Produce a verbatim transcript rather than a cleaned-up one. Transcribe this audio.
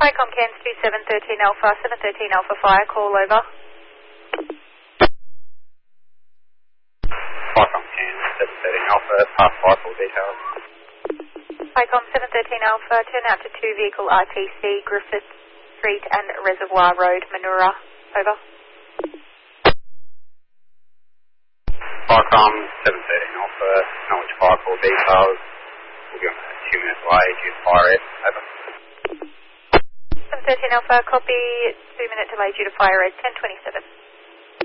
Paycom Cairns two seven one three Alpha, seven one three Alpha Fire, call over. Paycom Cairns seven one three Alpha, pass fire call details. Paycom seven one three Alpha, turn out to two vehicle R T C, Griffith Street and Reservoir Road, Manura, over. Paycom seven one three Alpha, knowledge fire call details. We'll be on a two minute delay if you fire it, over. seven one three Alpha, copy, two minute delay due to fire at ten twenty-seven.